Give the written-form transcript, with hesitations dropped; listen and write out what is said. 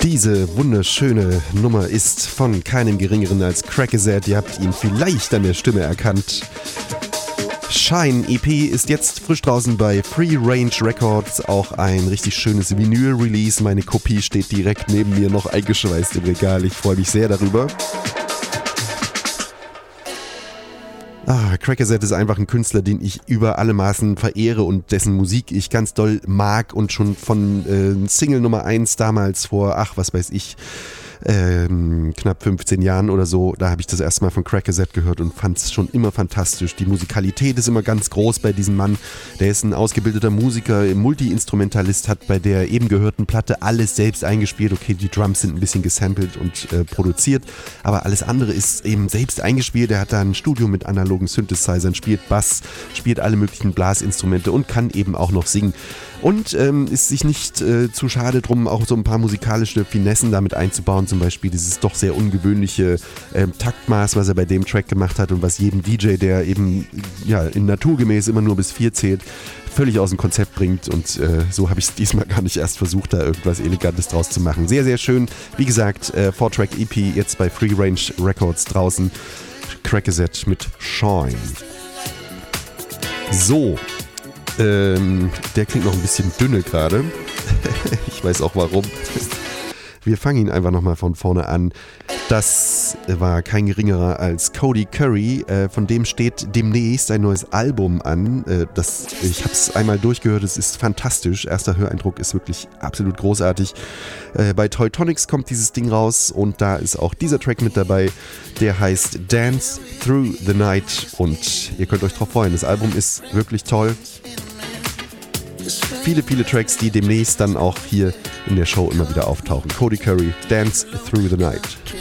Diese wunderschöne Nummer ist von keinem geringeren als Crackazed. Ihr habt ihn vielleicht an der Stimme erkannt. Shine EP ist jetzt frisch draußen bei Free Range Records. Auch ein richtig schönes Vinyl-Release. Meine Kopie steht direkt neben mir noch eingeschweißt im Regal. Ich freue mich sehr darüber. Crackazed ist einfach ein Künstler, den ich über alle Maßen verehre und dessen Musik ich ganz doll mag und schon von Single Nummer 1 damals vor, was weiß ich, knapp 15 Jahren oder so, da habe ich das erste Mal von Crackazed gehört und fand es schon immer fantastisch. Die Musikalität ist immer ganz groß bei diesem Mann. Der ist ein ausgebildeter Musiker, Multi-Instrumentalist, hat bei der eben gehörten Platte alles selbst eingespielt. Okay, die Drums sind ein bisschen gesampelt und produziert, aber alles andere ist eben selbst eingespielt. Er hat da ein Studio mit analogen Synthesizern, spielt Bass, spielt alle möglichen Blasinstrumente und kann eben auch noch singen. Und ist sich nicht zu schade drum, auch so ein paar musikalische Finessen damit einzubauen, zum Beispiel dieses doch sehr ungewöhnliche Taktmaß, was er bei dem Track gemacht hat und was jeden DJ, der eben in naturgemäß immer nur bis 4 zählt, völlig aus dem Konzept bringt. Und so habe ich es diesmal gar nicht erst versucht, da irgendwas Elegantes draus zu machen. Sehr, sehr schön. Wie gesagt, 4-Track EP jetzt bei Free Range Records draußen. Crackazed mit Shine. So. Der klingt noch ein bisschen dünne gerade. Ich weiß auch warum. Wir fangen ihn einfach nochmal von vorne an. Das war kein geringerer als Cody Curry. Von dem steht demnächst ein neues Album an. Ich habe es einmal durchgehört, es ist fantastisch. Erster Höreindruck ist wirklich absolut großartig. Bei Teutonics kommt dieses Ding raus und da ist auch dieser Track mit dabei. Der heißt Dance Through the Night und ihr könnt euch drauf freuen. Das Album ist wirklich toll. Viele, viele Tracks, die demnächst dann auch hier in der Show immer wieder auftauchen. Cody Curry, Dance Through the Night.